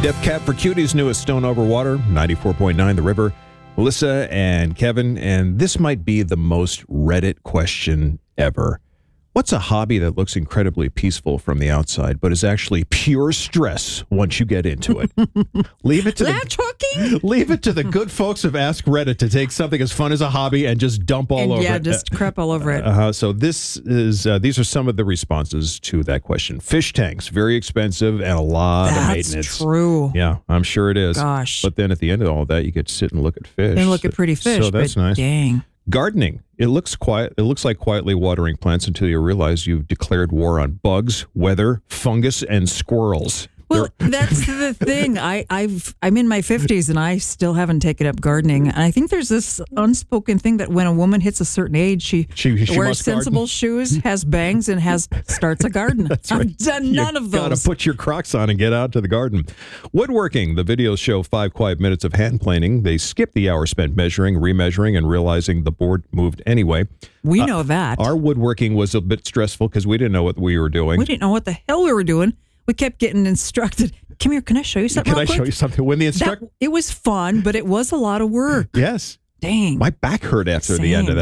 Death Cab for Cutie's newest Stone Over Water, 94.9 The River. Melissa and Kevin, and this might be the most Reddit question ever. What's a hobby that looks incredibly peaceful from the outside, but is actually pure stress once you get into it? Leave it to the good folks of Ask Reddit to take something as fun as a hobby and just dump all over it. Yeah, just crap all over it. So these are some of the responses to that question. Fish tanks, very expensive and a lot of maintenance. That's true. Yeah, I'm sure it is. Gosh. But then at the end of all that, you get to sit and look at fish. And look at pretty fish. So that's nice. Dang. Gardening. It looks quiet. It looks like quietly watering plants until you realize you've declared war on bugs, weather, fungus, and squirrels. Well, that's the thing. I'm in my 50s and I still haven't taken up gardening. And I think there's this unspoken thing that when a woman hits a certain age, she wears sensible shoes, has bangs, and starts a garden. That's right. I've done none of those. Got to put your Crocs on and get out to the garden. Woodworking. The videos show 5 quiet minutes of hand planing. They skip the hour spent measuring, remeasuring, and realizing the board moved anyway. We know that. Our woodworking was a bit stressful because we didn't know what we were doing. We didn't know what the hell we were doing. We kept getting instructed. Come here, can I show you something? Can I show you something? When the instructor, it was fun, but it was a lot of work. Yes. Dang. My back hurt after the end of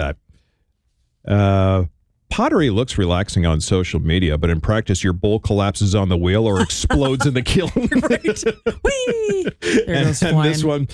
that. Pottery looks relaxing on social media, but in practice, your bowl collapses on the wheel or explodes in the kiln. Right. Whee! There goes and this one,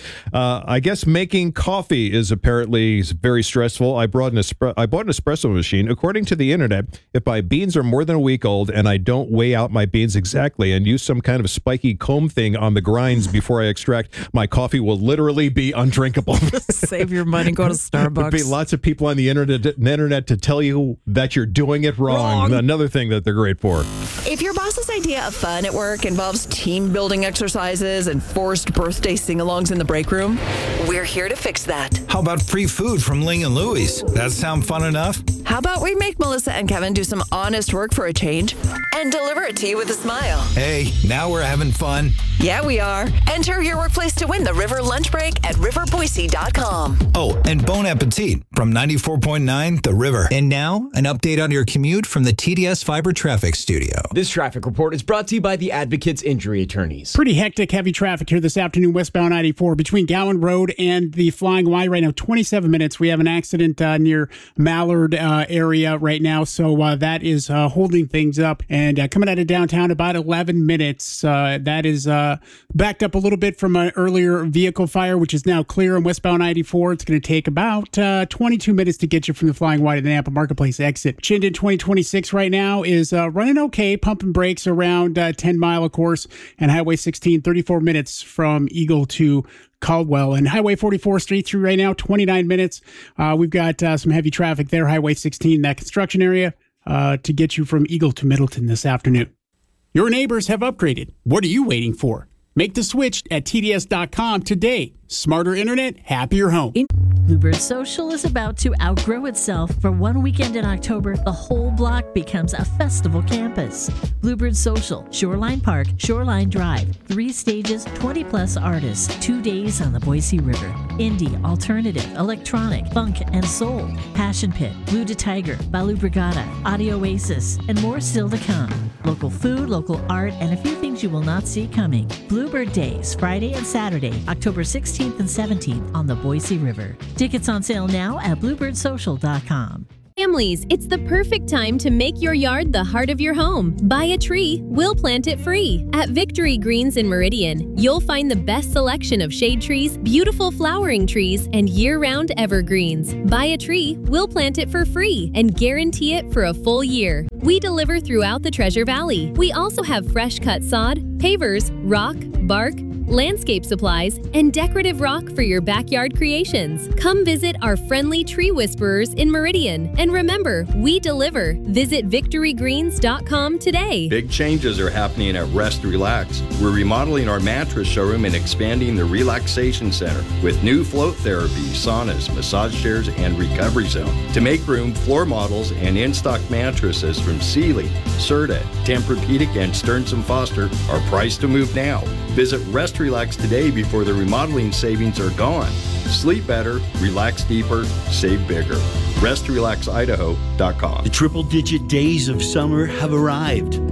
I guess making coffee is apparently very stressful. I bought an espresso machine. According to the internet, if my beans are more than a week old and I don't weigh out my beans exactly and use some kind of spiky comb thing on the grinds before I extract, my coffee will literally be undrinkable. Save your money. Go to Starbucks. There'll be lots of people on the internet to tell you that you're doing it wrong. Another thing that they're great for. If your boss's idea of fun at work involves team building exercises and forced birthday sing-alongs in the break room, we're here to fix that. How about free food from Ling and Louie's? That sound fun enough? How about we make Melissa and Kevin do some honest work for a change and deliver it to you with a smile? Hey, now we're having fun. Yeah, we are. Enter your workplace to win the River Lunch Break at riverboise.com. Oh, and Bon Appetit from 94.9 The River. And now, an update on your commute from the TDS Fiber Traffic Studio. This traffic report is brought to you by the Advocates Injury Attorneys. Pretty hectic, heavy traffic here this afternoon, westbound 94 between Gowan Road and the Flying Y right now, 27 minutes. We have an accident near Mallard area right now, so that is holding things up. And coming out of downtown, about 11 minutes. That is backed up a little bit from an earlier vehicle fire, which is now clear on westbound 94. It's going to take about 22 minutes to get you from the Flying Y to the Napa Marketplace exit. Chinden 2026 right now is running okay, pumping brakes around 10 Mile, of course, and Highway 16, 34 minutes from Eagle to Caldwell. And Highway 44 straight through right now, 29 minutes. We've got some heavy traffic there, Highway 16, that construction area, to get you from Eagle to Middleton this afternoon. Your neighbors have upgraded. What are you waiting for? Make the switch at TDS.com today. Smarter internet, happier home. Bluebird Social is about to outgrow itself. For one weekend in October, the whole block becomes a festival campus. Bluebird Social, Shoreline Park, Shoreline Drive, 3 stages, 20-plus artists, 2 days on the Boise River. Indie, alternative, electronic, funk, and soul. Passion Pit, Blue to Tiger, Balu Brigada, Audio Oasis, and more still to come. Local food, local art, and a few things you will not see coming. Bluebird Days, Friday and Saturday, October 16th and 17th on the Boise River. Tickets on sale now at bluebirdsocial.com. Families, it's the perfect time to make your yard the heart of your home. Buy a tree, we'll plant it free. At Victory Greens in Meridian, you'll find the best selection of shade trees, beautiful flowering trees, and year-round evergreens. Buy a tree, we'll plant it for free and guarantee it for a full year. We deliver throughout the Treasure Valley. We also have fresh cut sod, pavers, rock, bark, landscape supplies, and decorative rock for your backyard creations. Come visit our friendly tree whisperers in Meridian. And remember, we deliver. Visit victorygreens.com today. Big changes are happening at Rest Relax. We're remodeling our mattress showroom and expanding the relaxation center with new float therapy, saunas, massage chairs, and recovery zone. To make room, floor models and in-stock mattresses from Sealy, Serta, Tempur-Pedic, and Stearns & Foster are priced to move now. Visit Rest Relax today before the remodeling savings are gone. Sleep better, relax deeper, save bigger. RestRelaxIdaho.com. The triple-digit days of summer have arrived.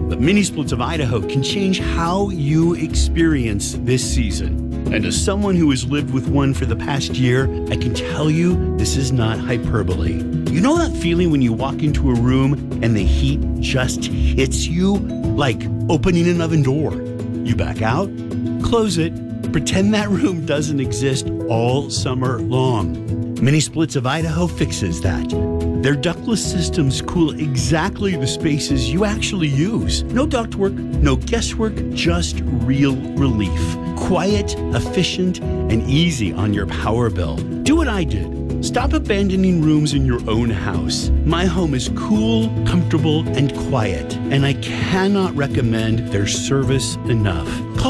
But Mini Splits of Idaho can change how you experience this season. And as someone who has lived with one for the past year, I can tell you this is not hyperbole. You know that feeling when you walk into a room and the heat just hits you? Like opening an oven door. You back out, close it, pretend that room doesn't exist all summer long. Mini Splits of Idaho fixes that. Their ductless systems cool exactly the spaces you actually use. No ductwork, no guesswork, just real relief. Quiet, efficient, and easy on your power bill. Do what I did. Stop abandoning rooms in your own house. My home is cool, comfortable, and quiet, and I cannot recommend their service enough. Call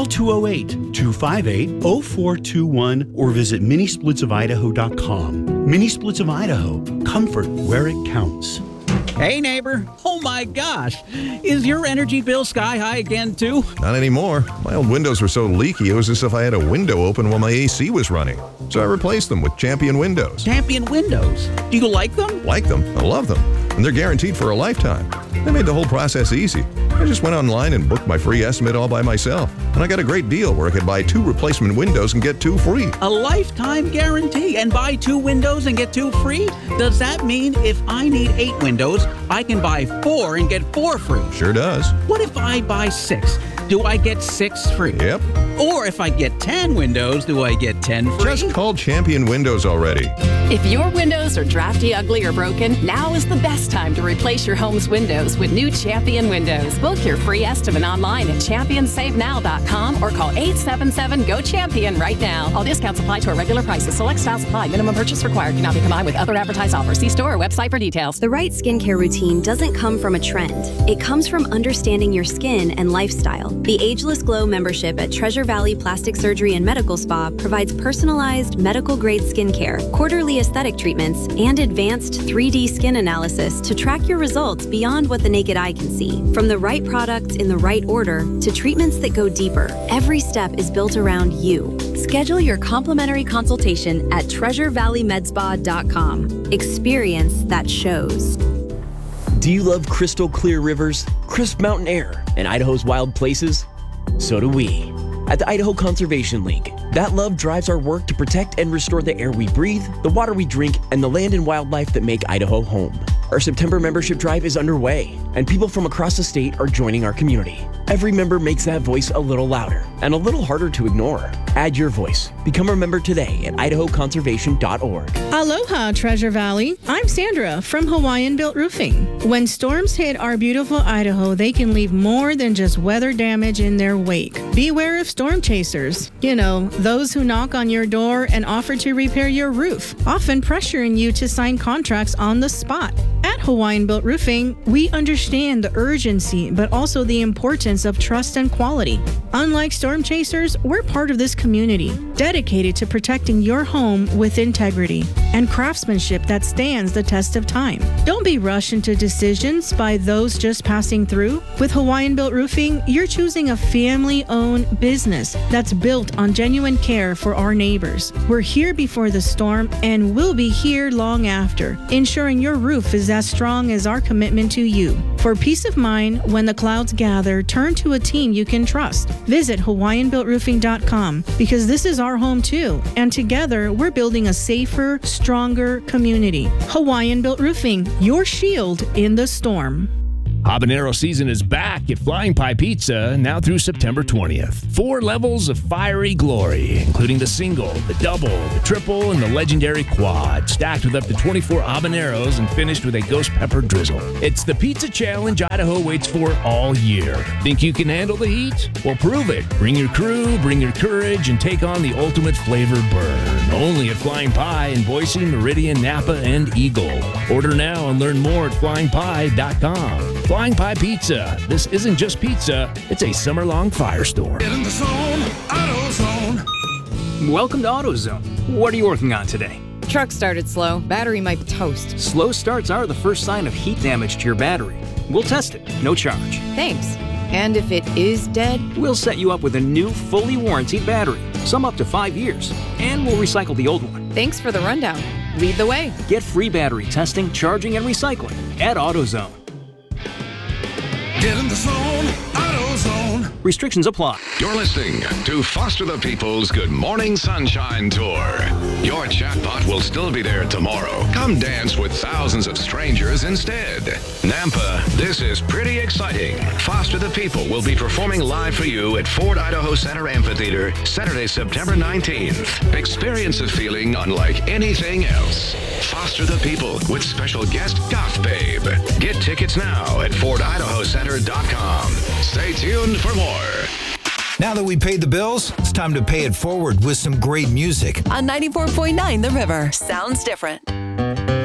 208-258-0421 or visit minisplitsofidaho.com. Mini Splits of Idaho. Comfort where it counts. Hey, neighbor. Oh, my gosh. Is your energy bill sky high again, too? Not anymore. My old windows were so leaky, it was as if I had a window open while my AC was running. So I replaced them with Champion windows. Champion windows? Do you like them? Like them. I love them. And they're guaranteed for a lifetime. They made the whole process easy. I just went online and booked my free estimate all by myself. And I got a great deal where I could buy 2 replacement windows and get 2 free. A lifetime guarantee and buy 2 windows and get 2 free? Does that mean if I need 8 windows, I can buy 4 and get 4 free? Sure does. What if I buy 6? Do I get 6 free? Yep. Or if I get 10 windows, do I get 10 free? Just call Champion Windows already. If your windows are drafty, ugly, or broken, now is the best time to replace your home's windows with new Champion Windows. Book your free estimate online at championsavenow.com or call 877-GO-CHAMPION right now. All discounts apply to our regular prices. Select styles apply. Minimum purchase required. Cannot be combined with other advertised offers. See store or website for details. The right skincare routine doesn't come from a trend. It comes from understanding your skin and lifestyle. The Ageless Glow membership at Treasure Valley Plastic Surgery and Medical Spa provides personalized medical-grade skincare, quarterly aesthetic treatments, and advanced 3D skin analysis to track your results beyond what the naked eye can see. From the right products in the right order to treatments that go deeper, every step is built around you. Schedule your complimentary consultation at treasurevalleymedspa.com. Experience that shows. Do you love crystal clear rivers, crisp mountain air, and Idaho's wild places? So do we. At the Idaho Conservation League, that love drives our work to protect and restore the air we breathe, the water we drink, and the land and wildlife that make Idaho home. Our September membership drive is underway, and people from across the state are joining our community. Every member makes that voice a little louder and a little harder to ignore. Add your voice. Become a member today at idahoconservation.org. Aloha, Treasure Valley. I'm Sandra from Hawaiian Built Roofing. When storms hit our beautiful Idaho, they can leave more than just weather damage in their wake. Beware of storm chasers. You know, those who knock on your door and offer to repair your roof, often pressuring you to sign contracts on the spot. At Hawaiian Built Roofing, we understand the urgency, but also the importance of trust and quality. Unlike storm chasers, we're part of this community, dedicated to protecting your home with integrity and craftsmanship that stands the test of time. Don't be rushed into decisions by those just passing through. With Hawaiian Built Roofing, you're choosing a family-owned business that's built on genuine care for our neighbors. We're here before the storm and we'll be here long after, ensuring your roof is as strong as our commitment to you. For peace of mind, when the clouds gather, turn to a team you can trust. Visit HawaiianBuiltRoofing.com because this is our home too, and together we're building a safer, stronger community. Hawaiian Built Roofing, your shield in the storm. Habanero season is back at Flying Pie Pizza now through September 20th. 4 levels of fiery glory, including the single, the double, the triple, and the legendary quad, stacked with up to 24 habaneros and finished with a ghost pepper drizzle. It's the pizza challenge Idaho waits for all year. Think you can handle the heat? Well, prove it. Bring your crew, bring your courage, and take on the ultimate flavor burn. Only at Flying Pie in Boise, Meridian, Napa, and Eagle. Order now and learn more at flyingpie.com. Flying Pie Pizza. This isn't just pizza, it's a summer-long firestorm. Get in the zone, AutoZone. Welcome to AutoZone. What are you working on today? Truck started slow. Battery might be toast. Slow starts are the first sign of heat damage to your battery. We'll test it, no charge. Thanks. And if it is dead? We'll set you up with a new, fully warranted battery, some up to 5 years, and we'll recycle the old one. Thanks for the rundown. Lead the way. Get free battery testing, charging, and recycling at AutoZone. Get in the zone, AutoZone. Restrictions apply. You're listening to Foster the People's Good Morning Sunshine Tour. Your chatbot will still be there tomorrow. Come dance with thousands of strangers instead. Nampa, this is pretty exciting. Foster the People will be performing live for you at Ford Idaho Center Amphitheater Saturday, September 19th. Experience a feeling unlike anything else. Foster the People with special guest Goth Babe. Get tickets now at FordIdahoCenter.com. Stay tuned for more. Now that we paid the bills, it's time to pay it forward with some great music. On 94.9 The River. Sounds different.